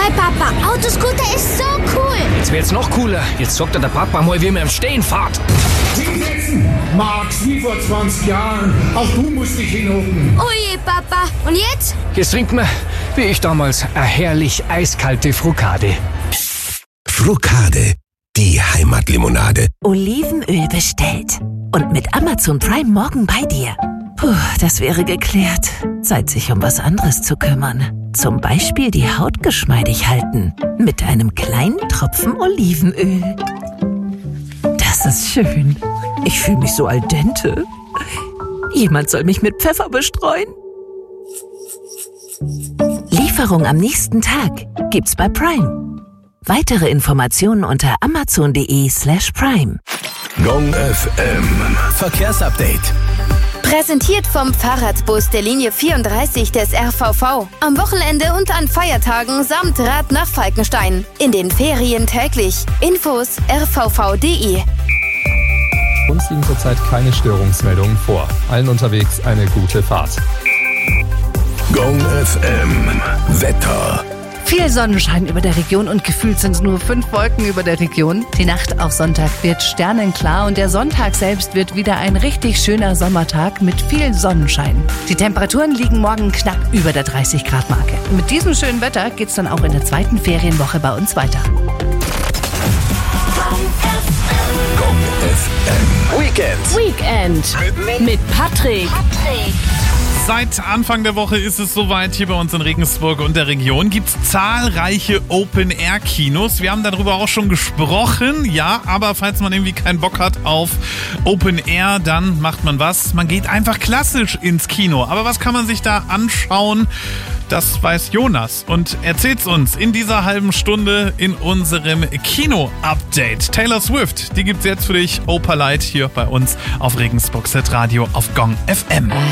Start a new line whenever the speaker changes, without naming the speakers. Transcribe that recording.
Hey Papa, Autoscooter ist so cool.
Jetzt wird's noch cooler. Jetzt sagt der Papa mal, wie man im Stehen fährt.
Hinsetzen! Max, wie vor 20 Jahren. Auch du musst dich hinhocken.
Oh je, Papa. Und jetzt?
Jetzt trinkt man, wie ich damals, eine herrlich eiskalte Frukade.
Frukade, die Heimatlimonade.
Olivenöl bestellt. Und mit Amazon Prime morgen bei dir. Puh, das wäre geklärt. Zeit, sich um was anderes zu kümmern. Zum Beispiel die Haut geschmeidig halten. Mit einem kleinen Tropfen Olivenöl. Das ist schön. Ich fühle mich so al dente. Jemand soll mich mit Pfeffer bestreuen. Lieferung am nächsten Tag gibt's bei Prime. Weitere Informationen unter amazon.de/prime.
Gong FM Verkehrsupdate.
Präsentiert vom Fahrradbus der Linie 34 des RVV. Am Wochenende und an Feiertagen samt Rad nach Falkenstein. In den Ferien täglich. Infos rvv.de.
Uns liegen zurzeit keine Störungsmeldungen vor. Allen unterwegs eine gute Fahrt.
Gong FM Wetter.
Viel Sonnenschein über der Region und gefühlt sind es nur 5 Wolken über der Region. Die Nacht auf Sonntag wird sternenklar und der Sonntag selbst wird wieder ein richtig schöner Sommertag mit viel Sonnenschein. Die Temperaturen liegen morgen knapp über der 30-Grad-Marke. Mit diesem schönen Wetter geht's dann auch in der zweiten Ferienwoche bei uns weiter.
Gong FM
Weekend mit Patrick.
Seit Anfang der Woche ist es soweit. Hier bei uns in Regensburg und der Region gibt es zahlreiche Open-Air-Kinos. Wir haben darüber auch schon gesprochen. Ja, aber falls man irgendwie keinen Bock hat auf Open-Air, dann macht man was. Man geht einfach klassisch ins Kino. Aber was kann man sich da anschauen? Das weiß Jonas und erzählt's uns in dieser halben Stunde in unserem Kino-Update. Taylor Swift, die gibt's jetzt für dich, Oper Light, hier bei uns auf Regensburg Radio auf Gong FM.